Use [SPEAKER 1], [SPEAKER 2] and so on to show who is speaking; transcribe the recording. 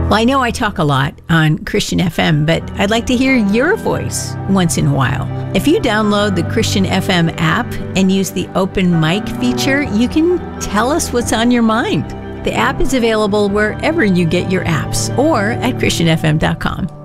[SPEAKER 1] Well, I know I talk a lot on Christian FM, but I'd like to hear your voice once in a while. If you download the Christian FM app and use the open mic feature, you can tell us what's on your mind. The app is available wherever you get your apps or at christianfm.com.